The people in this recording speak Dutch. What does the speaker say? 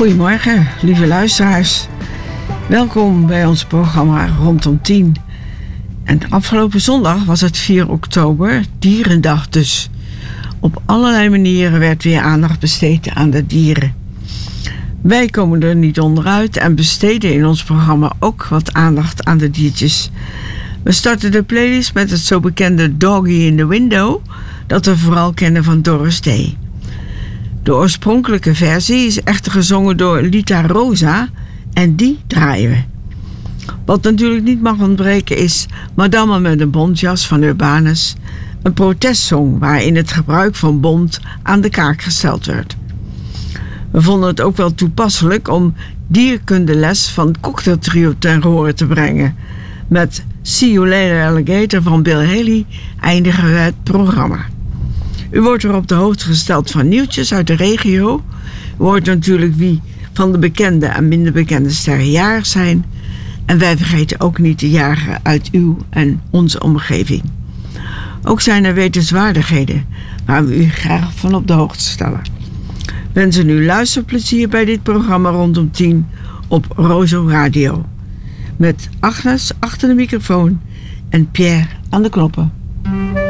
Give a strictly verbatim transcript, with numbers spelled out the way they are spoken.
Goedemorgen, lieve luisteraars. Welkom bij ons programma Rondom tien. En afgelopen zondag was het vier oktober, Dierendag dus. Op allerlei manieren werd weer aandacht besteed aan de dieren. Wij komen er niet onderuit en besteden in ons programma ook wat aandacht aan de diertjes. We starten de playlist met het zo bekende Doggy in the Window, dat we vooral kennen van Doris Day. De oorspronkelijke versie is echter gezongen door Lita Rosa en die draaien we. Wat natuurlijk niet mag ontbreken is Madame met een bontjas van Urbanus, een protestsong waarin het gebruik van bont aan de kaak gesteld werd. We vonden het ook wel toepasselijk om dierkundeles van het cocktailtrio ten horen te brengen. Met See You Later Alligator van Bill Haley eindigen we het programma. U wordt er op de hoogte gesteld van nieuwtjes uit de regio. U hoort natuurlijk wie van de bekende en minder bekende sterren jarig zijn. En wij vergeten ook niet de jarigen uit uw en onze omgeving. Ook zijn er wetenswaardigheden waar we u graag van op de hoogte stellen. Wensen u luisterplezier bij dit programma Rondom tien op Rozo Radio. Met Agnes achter de microfoon en Pierre aan de knoppen.